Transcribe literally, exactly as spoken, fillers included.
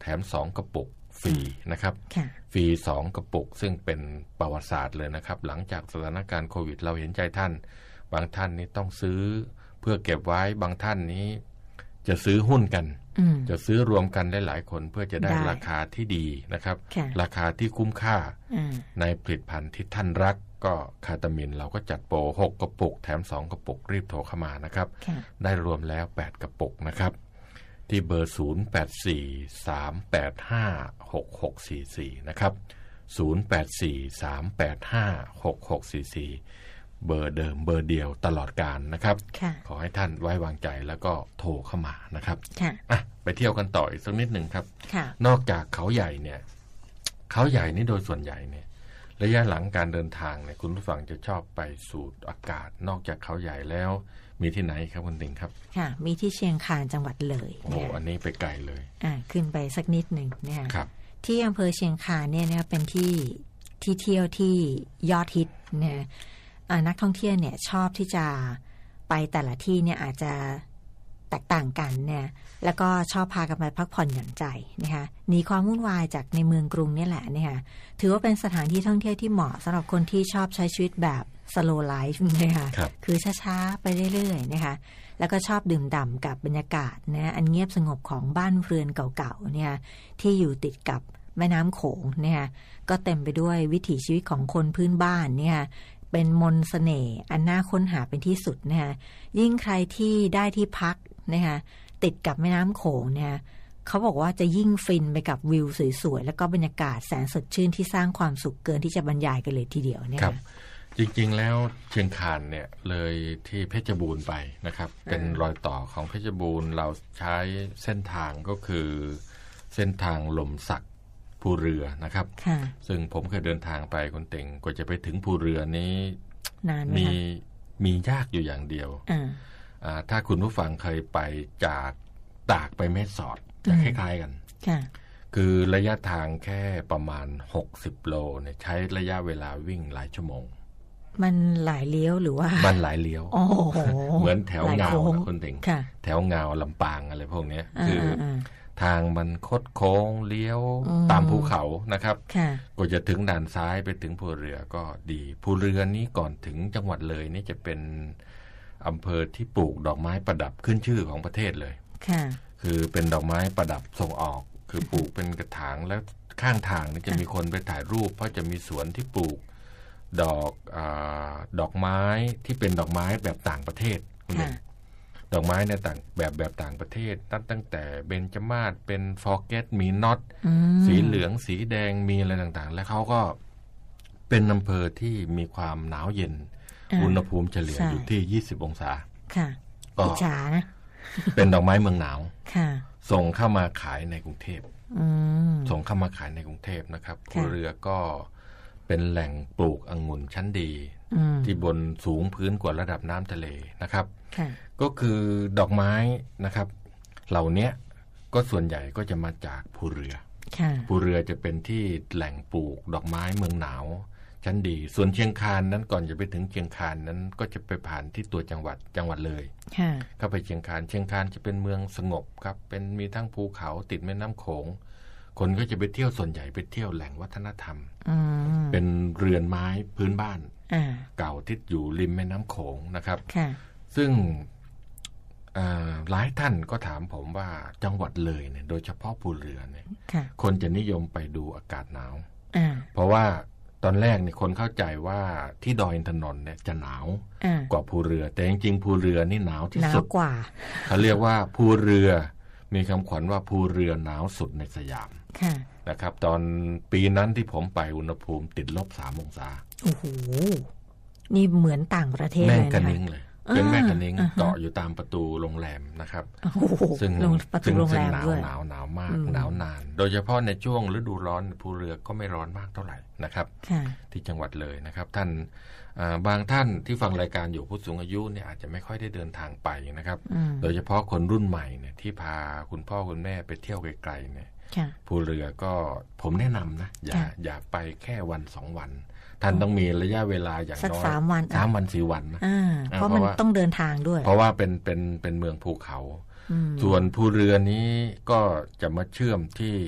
มสองกระปุกฟรีนะครับฟรีสองกระปุกซึ่งเป็นประวัติศาสตร์เลยนะครับหลังจากสถานการณ์โควิดเราเห็นใจท่านบางท่านนี้ต้องซื้อเพื่อเก็บไว้บางท่านนี้จะซื้อหุ้นกันจะซื้อรวมกันได้หลายคนเพื่อจะได้ราคาที่ดีนะครับราคาที่คุ้มค่าในผลิตภัณฑ์ที่ท่านรักก็คาตามินเราก็จัดโปรหกกระปุกแถมสองกระปุกรีบโทรเข้ามานะครับได้รวมแล้วแปดกระปุกนะครับที่เบอร์ศูนย์ แปด สี่ สาม แปด ห้า หก หก สี่ สี่นะครับศูนย์ แปด สี่ สาม แปด ห้า หก หก สี่ สี่เบอร์เดิมเบอร์เดียวตลอดกาลนะครับขอให้ท่านไว้วางใจแล้วก็โทรเข้ามานะครับอ่ะไปเที่ยวกันต่ออีกสักนิดหนึ่งครับนอกจากเขาใหญ่เนี่ยเขาใหญ่นี่โดยส่วนใหญ่เนี่ยระยะหลังการเดินทางเนี่ยคุณผู้ฟังจะชอบไปสูดอากาศนอกจากเขาใหญ่แล้วมีที่ไหนครับคุณติ๋งครับค่ะมีที่เชียงคานจังหวัดเลยโอ้อันนี้ไปไกลเลยอ่าขึ้นไปสักนิดหนึ่งเนี่ยครับที่อำเภอเชียงคานเนี่ยนะเป็นที่ที่เที่ยวที่ยอดฮิตเนี่ยนักท่องเที่ยวเนี่ยชอบที่จะไปแต่ละที่เนี่ยอาจจะแตกต่างกันเนี่ยแล้วก็ชอบพากันไปพักผ่อนหย่อนใจนะคะหนีความวุ่นวายจากในเมืองกรุงนี่แหละนะคะถือว่าเป็นสถานที่ท่องเที่ยวที่เหมาะสำหรับคนที่ชอบใช้ชีวิตแบบ slow life นะคะ ค, คือช้าๆไปเรื่อยๆนะคะแล้วก็ชอบดื่มด่ำกับบรรยากาศนะอันเงียบสงบของบ้านเรือนเก่าๆเนี่ยที่อยู่ติดกับแม่น้ำโขงเนี่ยก็เต็มไปด้วยวิถีชีวิตของคนพื้นบ้านเนี่ยเป็นมนต์เสน่ห์อันน่าค้นหาเป็นที่สุดนะคะยิ่งใครที่ได้ที่พักนะคะติดกับแม่น้ำโขงเนี่ยเขาบอกว่าจะยิ่งฟินไปกับวิวสวยๆแล้วก็บรรยากาศแสนสดชื่นที่สร้างความสุขเกินที่จะบรรยายกันเลยทีเดียวเนี่ยครับจริงๆแล้วเชียงคานเนี่ยเลยที่เพชรบูรณ์ไปนะครับเป็นรอยต่อของเพชรบูรณ์เราใช้เส้นทางก็คือเส้นทางลมสักภูเรือนะครับซึ่งผมเคยเดินทางไปคนเต็งกว่าจะไปถึงภูเรือนี้มีมียากอยู่อย่างเดียวถ้าคุณผู้ฟังเคยไปจากตากไปแม่สอดจะคล้ายๆกันคือระยะทางแค่ประมาณหกสิบโลเนี่ยใช้ระยะเวลาวิ่งหลายชั่วโมงมันหลายเลี้ยวหรือว่ามันหลายเลี้ยวเหมือนแถวเงาคนเต็งแถวเงาลำปางอะไรพวกนี้คือทางมันคดโค้งเลี้ยวตามภูเขานะครับก็จะถึงด่านซ้ายไปถึงภูเรือก็ดีภูเรือนี้ก่อนถึงจังหวัดเลยนี่จะเป็นอำเภอที่ปลูกดอกไม้ประดับขึ้นชื่อของประเทศเลยคือเป็นดอกไม้ประดับส่งออกคือปลูกเป็นกระถางแล้วข้างทางนี่จะมีคนไปถ่ายรูปเพราะจะมีสวนที่ปลูกดอกอ่าดอกไม้ที่เป็นดอกไม้แบบต่างประเทศดอกไม้ในต่างแบบแบบต่างประเทศตั้งตั้งแต่เบญจมาศเป็นฟอร์เกตมีน็อตสีเหลืองสีแดงมีอะไรต่างๆแล้วเขาก็เป็นอำเภอที่มีความหนาวเย็นอุณหภูมิเฉลี่ยอยู่ที่ยี่สิบองศาค่ะอิจฉานะเป็นดอกไม้เมืองหนาวส่งเข้ามาขายในกรุงเทพส่งเข้ามาขายในกรุงเทพนะครับภูเรือก็เป็นแหล่งปลูกองุ่นชั้นดีที่บนสูงพื้นกว่าระดับน้ำทะเลนะครับก็คือดอกไม้นะครับเหล่านี้ก็ส่วนใหญ่ก็จะมาจากภูเรือภูเรือจะเป็นที่แหล่งปลูกดอกไม้เมืองหนาวชั้นดีส่วนเชียงคานนั้นก่อนจะไปถึงเชียงคานนั้นก็จะไปผ่านที่ตัวจังหวัดจังหวัดเลยเข้าไปเชียงคานเชียงคานจะเป็นเมืองสงบครับเป็นมีทั้งภูเขาติดแม่น้ำโขงคนก็จะไปเที่ยวส่วนใหญ่ไปเที่ยวแหล่งวัฒนธรรมเป็นเรือนไม้พื้นบ้านเก่าที่อยู่ริมแม่น้ำโขงนะครับซึ่งหลายท่านก็ถามผมว่าจังหวัดเลยเนี่ยโดยเฉพาะภูเรือเนี่ยคนจะนิยมไปดูอากาศหนาวเพราะว่าตอนแรกเนี่ยคนเข้าใจว่าที่ดอยอินทนนท์เนี่ยจะหนาวกว่าภูเรือแต่จริงๆภูเรือนี่หนาวที่สุดกว่าเขาเรียกว่าภูเรือมีคำขวัญว่าภูเรือหนาวสุดในสยามนะครับตอนปีนั้นที่ผมไปอุณหภูมิติดลบสามองศาโอ้โหนี่เหมือนต่างประเทศเลยนะแม่กะนิ้งเลยเป็นแม่กะนิ้งเกาะอยู่ตามประตูโรงแรมนะครับซึ่งซึ่งหนาวหนาวหนาวมากหนาวนานโดยเฉพาะในช่วงฤดูร้อนภูเรือก็ไม่ร้อนมากเท่าไหร่นะครับที่จังหวัดเลยนะครับท่านบางท่านที่ฟังรายการอยู่ผู้สูงอายุเนี่ยอาจจะไม่ค่อยได้เดินทางไปนะครับโดยเฉพาะคนรุ่นใหม่เนี่ยที่พาคุณพ่อคุณแม่ไปเที่ยวไกลๆเนี่ยภูเรือก็ผมแนะนำนะอย่าอย่าไปแค่วันสองวันท่านต้องมีระยะเวลาอย่างน้อยสามวันสามวันสี่วันนะเพราะมันต้องเดินทางด้วยเพราะว่าเป็นเป็นเป็นเมืองภูเขาส่วนภูเรือนี้ก็จะมาเชื่อมที่